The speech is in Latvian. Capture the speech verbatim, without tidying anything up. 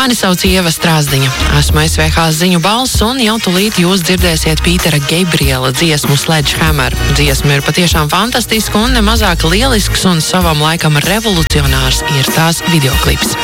Mani sauc Ieva Strāzdiņa. Esmu S V H ziņu balss un jau tulīt jūs dzirdēsiet Pītera Gabriela dziesmu Sledgehammer. Dziesma ir patiešām fantastiska un nemazāk lielisks un savam laikam revolucionārs ir tās videoklips.